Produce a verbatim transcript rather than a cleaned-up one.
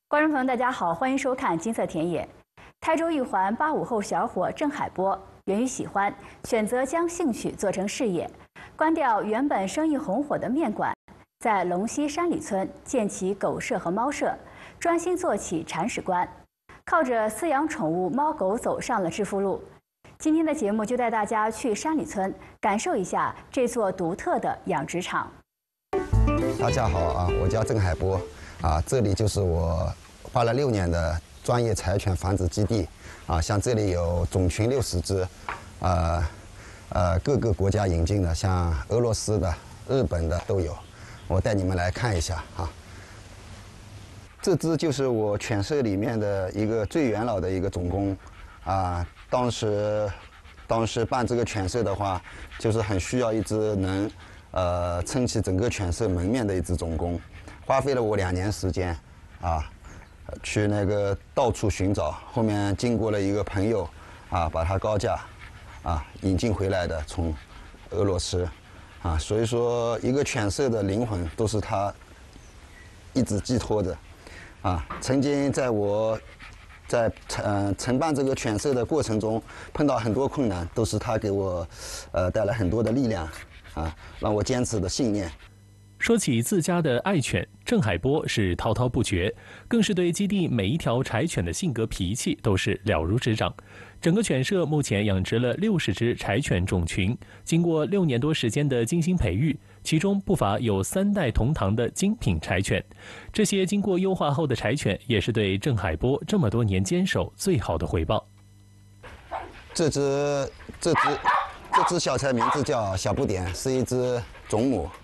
观众朋友，大家好，欢迎收看《金色田野》。台州一环八五后小伙郑海波源于喜欢，选择将兴趣做成事业，关掉原本生意红火的面馆，在龙溪山里村建起狗舍和猫舍，专心做起铲屎官，靠着饲养宠物猫狗走上了致富路。今天的节目就带大家去山里村，感受一下这座独特的养殖场。 大家好啊，我叫郑海波啊，这里就是我花了六年的专业柴犬繁殖基地啊，像这里有种群六十只，呃呃各个国家引进的，像俄罗斯的、日本的都有。我带你们来看一下啊。这只就是我犬舍里面的一个最元老的一个种工啊，当时当时办这个犬舍的话，就是很需要一只能呃撑起整个犬舍门面的一只种工，花费了我两年时间啊。去那个到处寻找，后面经过了一个朋友，啊，把它高价，啊引进回来的，从俄罗斯，啊，所以说一个犬舍的灵魂都是他一直寄托着，啊，曾经在我在呃承办这个犬舍的过程中碰到很多困难，都是他给我呃带来很多的力量，啊，让我坚持的信念。 说起自家的爱犬，郑海波是滔滔不绝，更是对基地每一条柴犬的性格脾气都是了如指掌。整个犬舍目前养殖了六十只柴犬种群，经过六年多时间的精心培育，其中不乏有三代同堂的精品柴犬。这些经过优化后的柴犬，也是对郑海波这么多年坚守最好的回报。 这只这只这只小柴名字叫小不点，是一只种母。